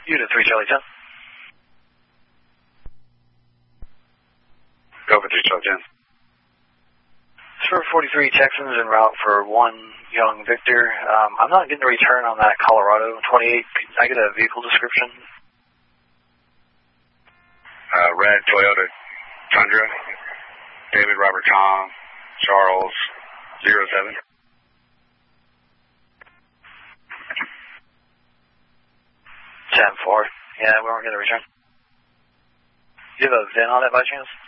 Unit 3 Charlie 10. Go for 3 Charlie 10. For 43 Texans en route for 1 Young Victor. I'm not getting a return on that Colorado 28. Can I get a vehicle description? Red Toyota Tundra. David Robert Tom Charles 07. 10-4. Yeah, we weren't getting a return. Do you have a VIN on it by chance?